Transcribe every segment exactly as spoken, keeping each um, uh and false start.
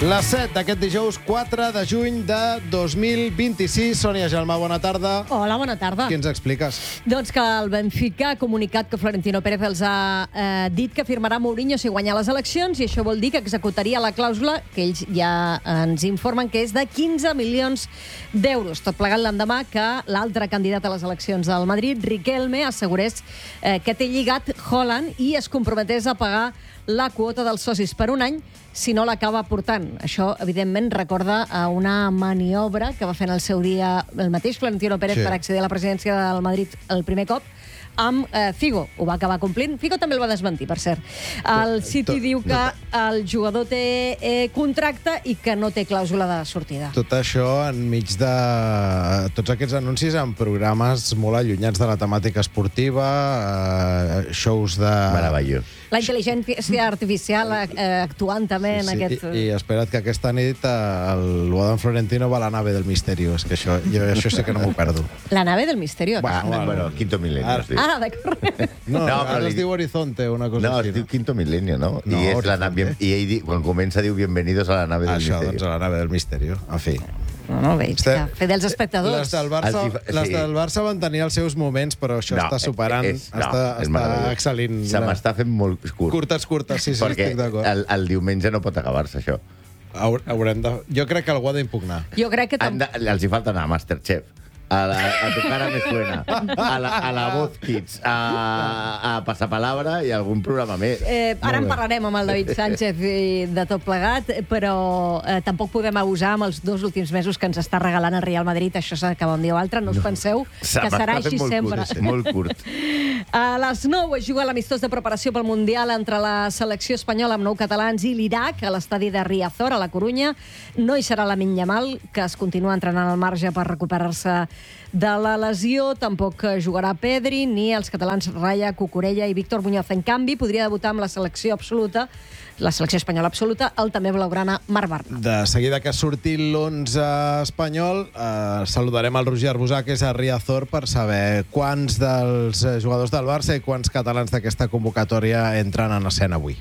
Les set d'aquest dijous quatre de juny de dos mil vint-i-sis. Sònia Gelmà, bona tarda. Hola, bona tarda. Què ens expliques? Doncs que el Benfica ha comunicat que Florentino Pérez els ha eh, dit que firmarà Mourinho si guanya les eleccions, i això vol dir que executaria la clàusula que ells ja ens informen que és de quinze milions d'euros. Tot plegat l'endemà que l'altre candidat a les eleccions del Madrid, Riquelme, assegurés eh, que té lligat Haaland i es comprometés a pagar la quota dels socis per un any si no l'acaba portant. Això, evidentment, recorda a una maniobra que va fer en el seu dia el mateix Florentino Pérez sí. per accedir a la presidència del Madrid el primer cop, amb eh, Figo. Ho va acabar complint. Figo també el va desmentir, per cert. El City diu que el jugador té eh, contracte i que no té clàusula de sortida. Tot això enmig de tots aquests anuncis en programes molt allunyats de la temàtica esportiva, eh, shows de... Meravellós. La intel·ligència artificial eh, actuant també en sí, aquest... I, I espera't que aquesta nit el Guadam Florentino va a la nave del misterio. És que això, jo això sé que no m'ho perdo. La nave del misterio. Bueno, bueno, bueno quinto milenio. Ara, Ah, d'acord. No, no, No, ara però es li- diu Horizonte, una cosa No, així. es diu quinto milenio, no? No, I, és la Horizonte. nave, bien, i ell, di- quan comença, diu bienvenidos a la nave del Això, misterio. doncs, a la nave del misterio. En fi. No, no, veig que fer dels espectadors. Les del Barça, Els hi- les sí. del Barça van tenir els seus moments, però això No, està superant, és- no, està, és està meravellós. excel·lint. Se m'està fent molt curt. Curtes, curtes, sí, sí, perquè estic d'acord. el, el diumenge no pot acabar-se, això. Haur- Haurem de... Jo crec que algú ha d'impugnar. Jo crec que... Han Tam... de, els hi falta anar a Masterchef, a, la, a Tu cara me suena, a la, a la Voz Kids, a, a Passapalabra i algun programa més. Eh, ara en Molt bé. parlarem amb el David Sánchez i de tot plegat, però eh, tampoc podem abusar amb els dos últims mesos que ens està regalant el Real Madrid. Això s'acaba un dia o altre. No us penseu Se que m'està serà fent així molt sempre. Curt, molt curt. A les nou es juga l'amistós de preparació pel Mundial entre la selecció espanyola amb nou catalans i l'Iraq a l'estadi de Riazor, a la Corunya. No hi serà Lamine Yamal, que es continua entrenant al marge per recuperar-se de la lesió. Tampoc jugarà Pedri, ni els catalans Raya, Cucurella i Víctor Muñoz. En canvi, podria debutar amb la selecció absoluta, la selecció espanyola absoluta, el també blaugrana Marc Bartra. De seguida que surti l'onze espanyol, eh, saludarem el Roger Arbusà, que és a Riazor, per saber quants dels eh, jugadors del Barça i quants catalans d'aquesta convocatòria entren en escena avui.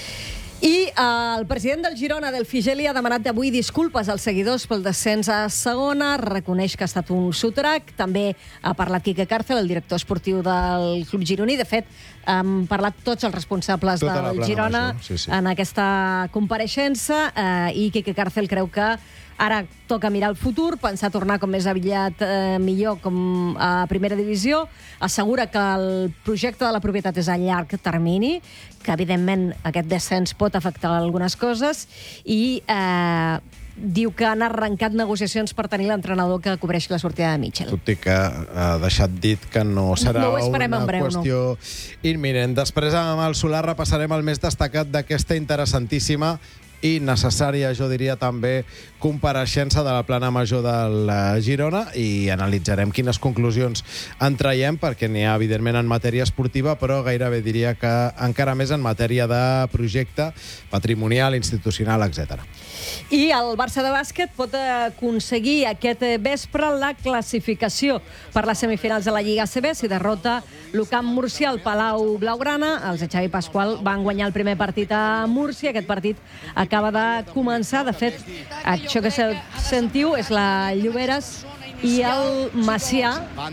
I eh, el president del Girona, del Figeli, ha demanat avui disculpes als seguidors pel descens a segona, reconeix que ha estat un sotrac. També ha parlat Quique Cárcel, el director esportiu del club gironí. De fet, han parlat tots els responsables Tota la del plana Girona major, sí, sí. en aquesta compareixença, eh, i Quique Cárcel creu que ara toca mirar el futur, pensar tornar com més aviat eh, millor com a primera divisió. Assegura que el projecte de la propietat és a llarg termini, que evidentment aquest descens pot afectar algunes coses, i eh, diu que han arrencat negociacions per tenir l'entrenador que cobreixi la sortida de Mitchell. Tot i que ha deixat dit que no serà No ho esperem una en breu, qüestió imminent. Després, amb el Solar, repassarem el més destacat d'aquesta interessantíssima i necessària, jo diria també, compareixença de la plana major del Girona, i analitzarem quines conclusions en traiem, perquè n'hi ha, evidentment, en matèria esportiva, però gairebé diria que encara més en matèria de projecte patrimonial, institucional, etcètera. I el Barça de bàsquet pot aconseguir aquest vespre la classificació per les semifinals de la Lliga A C B si derrota l'Ucamp Múrcia al Palau Blaugrana. Els de Xavi Pasqual van guanyar el primer partit a Múrcia. Aquest partit acaba de començar. De fet, això que sentiu és la Lloberes i el Macià.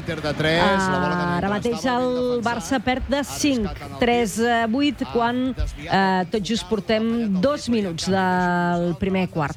Ara mateix el Barça perd de cinc, tres a vuit, quan eh, tot just portem dos minuts del primer quart.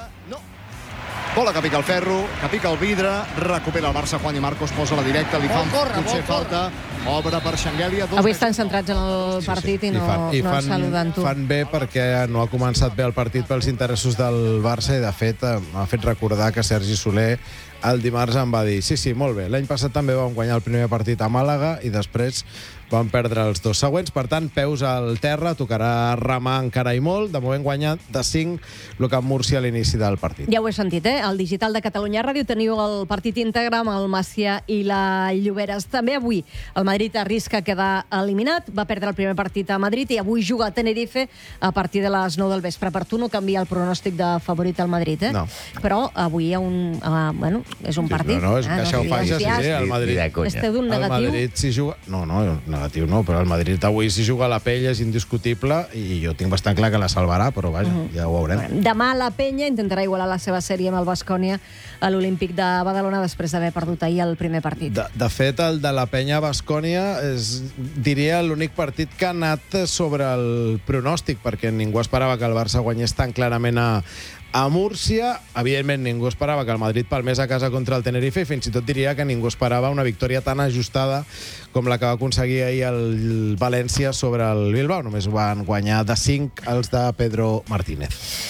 Bola que pica el ferro, que pica el vidre, recupera el Barça, Juan i Marcos posa la directa, li fan potser falta, obre per Xanguèlia. Avui estan centrats en el partit i no, I fan, i no fan, saludant-ho. fan bé perquè no ha començat bé el partit pels interessos del Barça, i de fet m'ha fet recordar que Sergi Soler el dimarts em va dir sí, sí, molt bé, l'any passat també vam guanyar el primer partit a Màlaga i després van perdre els dos següents. Per tant, peus al terra, tocarà remar encara i molt. De moment guanya de cinc l'Ucamp Múrcia a l'inici del partit. Ja ho he sentit, eh? Al digital de Catalunya Ràdio teniu el partit íntegre amb el Macià i la Lloberes. També avui el Madrid arrisca quedar eliminat, va perdre el primer partit a Madrid i avui juga a Tenerife a partir de les nou del vespre. Per tu no canvia el pronòstic de favorit al Madrid, eh? No. Però avui hi ha un... Uh, bueno, és un partit. No, no, és que ah, això ho fa, sí, sí, el Madrid. Esteu d'un El negatiu. Madrid si juga... No, no, negatiu no, però el Madrid avui si juga a la Pella és indiscutible i jo tinc bastant clar que la salvarà, però vaja, uh -huh. ja ho veurem. Demà la Penya intentarà igualar la seva sèrie amb el Baskonia a l'Olímpic de Badalona després d'haver perdut ahir el primer partit. De, de fet, el de la Penya Baskonia és, diria, l'únic partit que ha anat sobre el pronòstic, perquè ningú esperava que el Barça guanyés tan clarament a, a Múrcia. Evidentment, ningú esperava que el Madrid palmés a casa contra el Tenerife i fins i tot diria que ningú esperava una victòria tan ajustada com la que va aconseguir ahir el València sobre el Bilbao. Només van guanyar de cinc els de Pedro Martínez.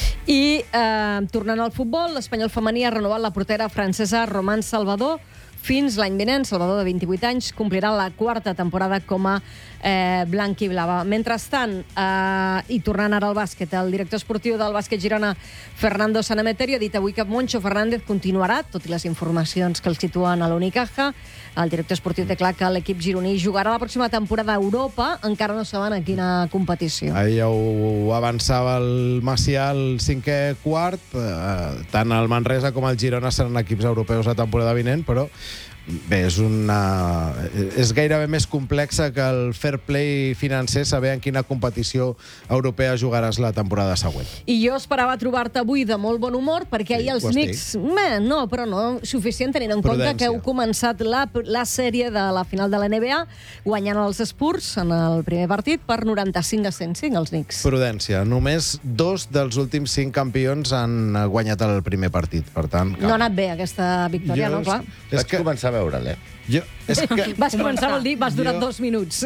I, eh, tornant al futbol, l'Espanyol femení ha renovat la portera francesa Román Salvador fins l'any vinent. Salvador, de vint-i-vuit anys, complirà la quarta temporada com a eh, blanc i blava. Mentrestant, eh, i tornant ara al bàsquet, el director esportiu del bàsquet Girona, Fernando Sanemeterio, ha dit avui que Moncho Fernández continuarà, tot i les informacions que el situen a l'Unicaja. El director esportiu té clar que l'equip gironí jugarà la pròxima temporada a Europa, encara no saben a quina competició. Ahir ja ho avançava el Macià al cinquè quart. Eh, tant el Manresa com el Girona seran equips europeus la temporada vinent, però bé, és una... és gairebé més complexa que el fair play financer, saber en quina competició europea jugaràs la temporada següent. I jo esperava trobar-te avui de molt bon humor, perquè ahir els Knicks... Bé, no, però no suficient, tenint en compte que heu començat la, la sèrie de la final de la N B A guanyant els Spurs en el primer partit per noranta-cinc a cent cinc, els Knicks. Prudència. Només dos dels últims cinc campions han guanyat el primer partit, per tant... No ha anat bé aquesta victòria, jo, no? Clar. És que començar a veure'l, eh? Jo, és que... Vas començar, vol dir, vas durar Jo- dos minuts.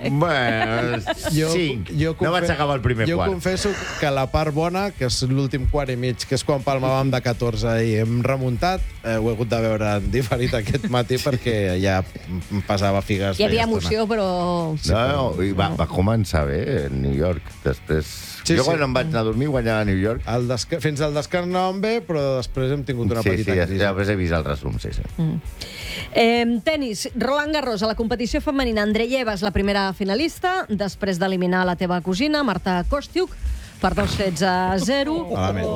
Bueno, Jo, cinc. jo No vaig acabar el primer jo quart. Jo confesso que la part bona, que és l'últim quart i mig, que és quan palmàvem de catorze i hem remuntat, eh, ho he hagut de veure en diferit aquest matí perquè ja em passava figues. Hi havia feia estona. emoció, però... No, no, i va, va començar bé en New York. Després... Sí, jo sí. quan em vaig anar a dormir guanyava a New York. El desca... Fins al descans anàvem bé, però després hem tingut una Sí, sí, petita ja, crisi. ja després he vist el resum, sí, sí. Mm. Eh, tenis, Roland Garros, a la competició femenina, Andreyeva és la primera finalista, després d'eliminar la teva cosina, Marta Kostiuk, per dos sets a zero. Malament.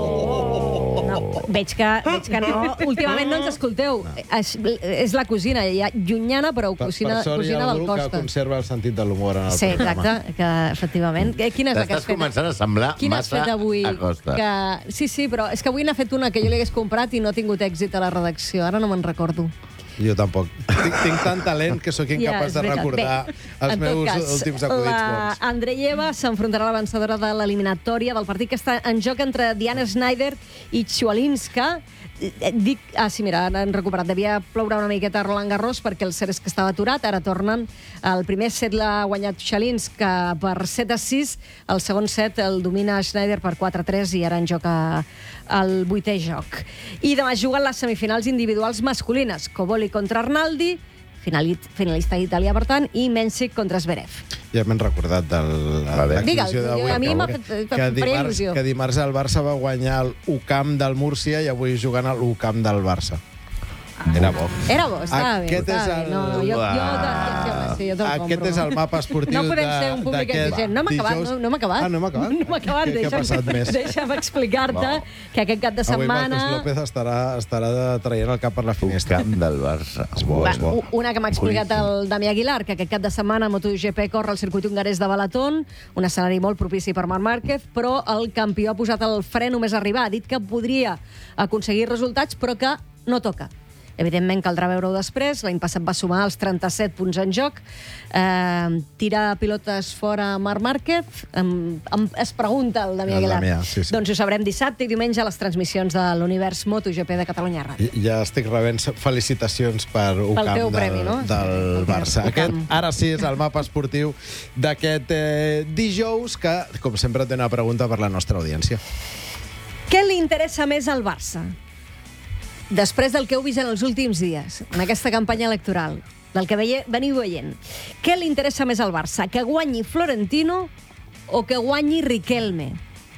No, veig, que, veig que no. Últimament no ens escolteu. No. És, és la cosina, ja, llunyana, però Per, cosina, per sort hi cosina ha del algú que Costa. conserva el sentit de l'humor en el Sí, programa. exacte, que efectivament. Eh, Quina és la que has T'estàs fet? començant a semblar Quina has massa fet avui? a Costa. Que... Sí, sí, però és que avui n'ha fet una que jo li hagués comprat i no ha tingut èxit a la redacció. Ara no me'n recordo. Jo tampoc. Tinc, tinc tant talent que sóc incapaç és de veritat. recordar Bé, els en tot meus cas, últims acudits la bons. Andreyeva s'enfrontarà a la vencedora de l'eliminatòria del partit que està en joc entre Diana Schneider i Chwalinska. Dic, ah, sí, mira, han recuperat. Devia ploure una miqueta a Roland Garros perquè el cert és que estava aturat. Ara tornen. El primer set l'ha guanyat Chwalinska per set a sis. El segon set el domina Schneider per quatre a tres i ara en joc a, al vuitè joc. I demà juguen les semifinals individuals masculines. Coboli contra Arnaldi, finalista italià, per tant, i Mensik contra Zverev. Ja m'he recordat de Va bé. l'exhibició Digue'l, d'avui. a mi m'ha que- fet- que faria dimarts, il·lusió. que dimarts el Barça va guanyar el U camp del Múrcia i avui jugant a l'U camp del Barça. Era bo. Era bo, estava bé. Aquest estava és bé. el- No, no, jo, jo, Uah. jo, sí, jo te'l compro. Aquest és el mapa esportiu No podem de- ser un públic d'aquest exigent. No hem acabat, dijous. no, no hem acabat. Ah, no hem acabat? No hem acabat. Què- què ha Deixa'm- passat més? Deixa'm explicar-te No. que aquest cap de Avui setmana... Marcos López estarà, estarà traient el cap per la Un finestra. camp del Barça. És bo, Va, és bo. una que m'ha explicat el Dami Aguilar, que aquest cap de setmana MotoGP corre al circuit hongarès de Balaton, un escenari molt propici per Marc Márquez, però el campió ha posat el fre només a arribar. Ha dit que podria aconseguir resultats, però que no toca. Evidentment, caldrà veure-ho després. L'any passat va sumar els trenta-set punts en joc. Eh, tira pilotes fora Marc Márquez. Em, em, es pregunta el Dami El Aguilar. Damià, sí, sí. Doncs ho sabrem dissabte i diumenge a les transmissions de l'Univers MotoGP de Catalunya Ràdio. Ja estic rebent felicitacions per U Pel camp teu del, premi, no? del Barça. U Aquest, camp. ara sí, és el mapa esportiu d'aquest eh, dijous, que, com sempre, té una pregunta per la nostra audiència. Què li interessa més al Barça? Després del que heu vist en els últims dies, en aquesta campanya electoral, del que veie, veniu veient, què li interessa més al Barça? Que guanyi Florentino o que guanyi Riquelme?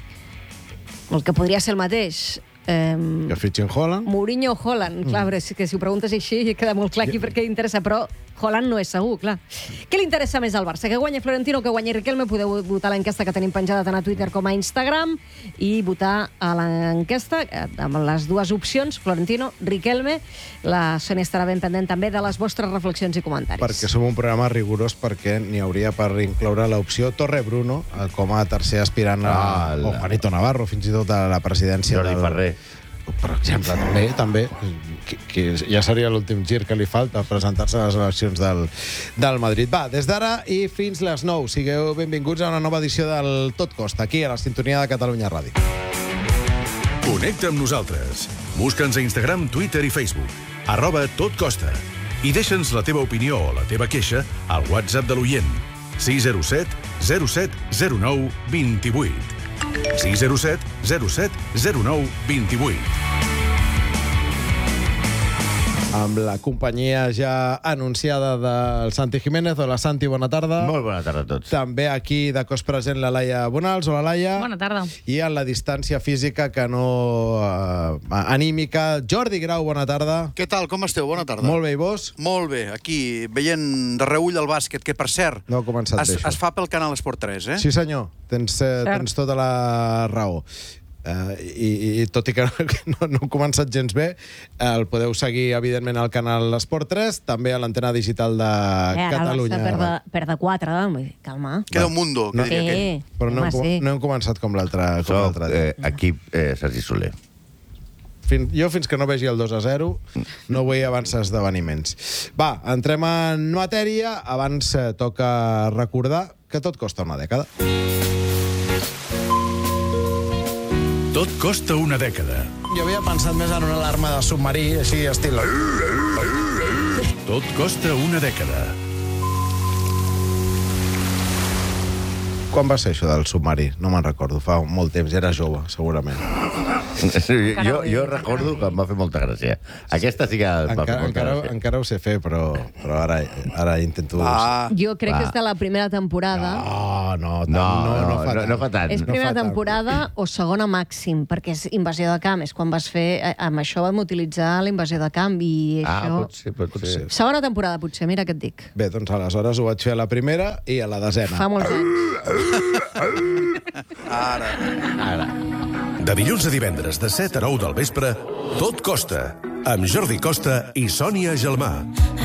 El que podria ser el mateix. Eh, Que fitxin Holland. Mourinho o Holland. Clar, però és que si ho preguntes així queda molt clar aquí perquè interessa, però Haaland no és segur, clar. Què li interessa més al Barça? Que guanyi Florentino o que guanyi Riquelme? Podeu votar a l'enquesta que tenim penjada tant a Twitter com a Instagram i votar a l'enquesta amb les dues opcions, Florentino, Riquelme. La Sònia estarà ben pendent també de les vostres reflexions i comentaris. Perquè som un programa rigorós, perquè n'hi hauria per incloure l'opció Torre Bruno com a tercer aspirant a, o Juanito Navarro, fins i tot a la presidència Jordi del... Ferrer. Per exemple, també, també que, que ja seria l'últim gir que li falta presentar-se a les eleccions del, del Madrid. Va, des d'ara i fins les nou, sigueu benvinguts a una nova edició del Tot Costa, aquí a la sintonia de Catalunya Ràdio. Connecta amb nosaltres. Busca'ns a Instagram, Twitter i Facebook. Arroba Tot Costa. I deixa'ns la teva opinió o la teva queixa al WhatsApp de l'oient. sis zero set zero set zero nou dos vuit. sis zero set zero set zero nou dos vuit. Amb la companyia ja anunciada del Santi Jiménez. Hola, Santi, bona tarda. Molt bona tarda a tots. També aquí de cos present la Laia Bonals. Hola, Laia. Bona tarda. I en la distància física, que no uh, anímica, Jordi Grau, bona tarda. Què tal, com esteu? Bona tarda. Molt bé, i vos? Molt bé, aquí, veient de reull el bàsquet, que, per cert, No ha començat es, bé, això. es fa pel canal Esport tres, eh? Sí, senyor, tens, eh, tens tota la raó. Uh, i, i tot i que no, no he començat gens bé, el podeu seguir, evidentment, al canal Esport tres, també a l'antena digital de Eh, ara Catalunya. el Barça perd de, perd de quatre, calma. Queda un mundo, que No. diria aquell. Eh, Però no, home, hem, com- sí. no hem començat com l'altre com Soc l'altre dia. eh, equip eh, Sergi Soler. Fin, jo fins que no vegi el dos a zero no vull avançar esdeveniments. Va, entrem en matèria. Abans eh, toca recordar que tot costa una dècada. Tot costa una dècada. Jo havia pensat més en una alarma de submarí, així estil... Tot costa una dècada. Quan va ser això del submarí? No me'n recordo, fa molt temps, era jove, segurament. jo, jo recordo que em va fer molta gràcia. Aquesta sí que em va fer Encara, molta encara, gràcia. encara ho sé fer, però, però ara, ara intento... Ah, Jo crec Va. que és de la primera temporada. No, no, tant, No, no, no, no, fa no, tant. no fa tant. És no primera fa tant. temporada o segona màxim, perquè és invasió de camp. És quan vas fer... eh, Amb això vam utilitzar la invasió de camp i Ah, això... pot ser, pot Pot ser. ser. Segona temporada, potser, mira què et dic. Bé, doncs aleshores ho vaig fer a la primera i a la desena. Fa molts anys. ara. Ara. De dilluns a divendres, de set a nou del vespre, Tot Costa, amb Jordi Costa i Sònia Gelmà.